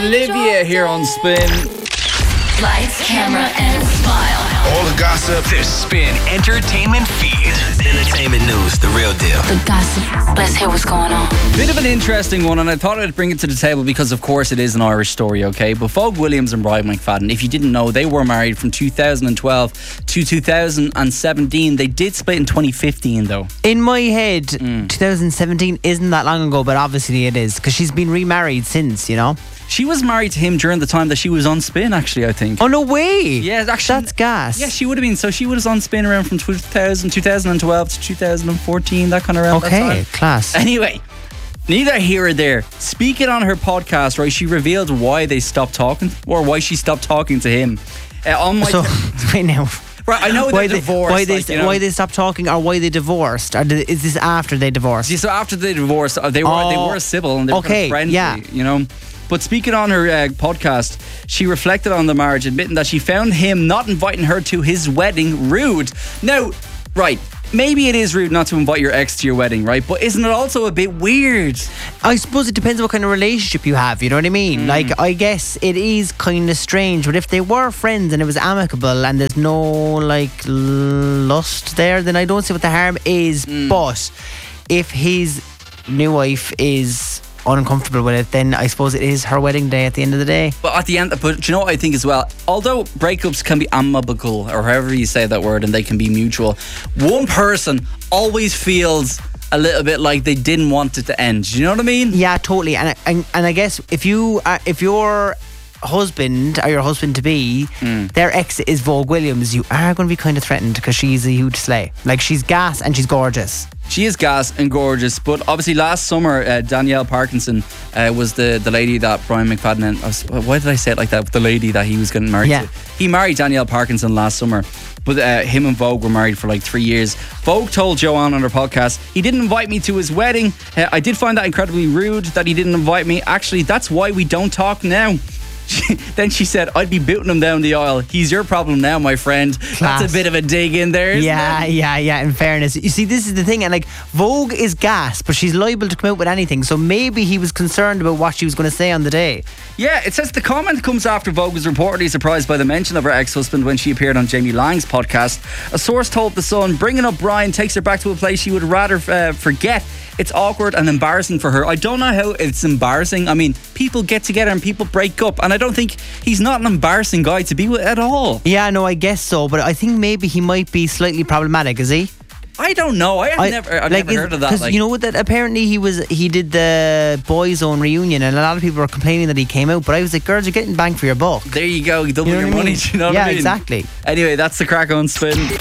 Olivia here on Spin. Lights, camera, and smile. All the gossip. The Spin Entertainment Feed. Entertainment news, the real deal. The gossip. Let's hear what's going on. Bit of an interesting one, and I thought I'd bring it to the table because, of course, it is an Irish story, okay? But Vogue Williams and Brian McFadden, if you didn't know, they were married from 2012 to 2017. They did split in 2015, though. In my head, 2017 isn't that long ago, but obviously it is, because she's been remarried since, you know? She was married to him during the time that she was on Spin, actually, I think. Oh, no way! Yeah, actually. That's gas. Yeah, she would have been. So she was on Spin around from 2012 to 2014, that kind of around that time. Okay, class. Anyway, neither here or there. Speaking on her podcast, right, she revealed why they stopped talking, or why she stopped talking to him. Wait now. Right, I know they're divorced. Why they stopped talking, or why they divorced? Is this after they divorced? See, so after they divorced, they were civil and they were kind of friendly, you know. But speaking on her podcast, she reflected on the marriage, admitting that she found him not inviting her to his wedding rude. Now, right, maybe it is rude not to invite your ex to your wedding, right? But isn't it also a bit weird? I suppose it depends what kind of relationship you have, you know what I mean? Like, I guess it is kind of strange, but if they were friends and it was amicable and there's no, like, lust there, then I don't see what the harm is. But if his new wife is uncomfortable with it, then I suppose it is her wedding day at the end of the day. But at the end, but do you know what I think as well? Although breakups can be amicable, or however you say that word, and they can be mutual, one person always feels a little bit like they didn't want it to end. Do you know what I mean? Yeah, totally. And I guess if your husband or your husband to be, their ex is Vogue Williams, you are going to be kind of threatened because she's a huge slay. Like, she's gas and she's gorgeous. She is gas and gorgeous, but obviously last summer Danielle Parkinson was the lady that Brian McFadden why did I say it like that? The lady that he was getting married to. He married Danielle Parkinson last summer, but him and Vogue were married for like 3 years. Vogue told Joanne on her podcast, he didn't invite me to his wedding. I did find that incredibly rude that he didn't invite me. Actually, that's why we don't talk now. Then she said, I'd be booting him down the aisle. He's your problem now, my friend. Class. That's a bit of a dig in there, isn't it? Yeah, in fairness. You see, this is the thing, and like, Vogue is gas, but she's liable to come out with anything, so maybe he was concerned about what she was going to say on the day. Yeah, it says the comment comes after Vogue was reportedly surprised by the mention of her ex-husband when she appeared on Jamie Lang's podcast. A source told The Sun, bringing up Brian takes her back to a place she would rather forget. It's awkward and embarrassing for her. I don't know how it's embarrassing. I mean, people get together and people break up, and I don't think he's not an embarrassing guy to be with at all. Yeah, no, I guess so, but I think maybe he might be slightly problematic, is he? I don't know. I've never heard of that. Because you know what? That apparently he did the Boyzone reunion, and a lot of people were complaining that he came out. But I was like, girls, you're getting bang for your buck. There you go, double your money. Do you know what I mean? Yeah, exactly. Anyway, that's the crack on Spin.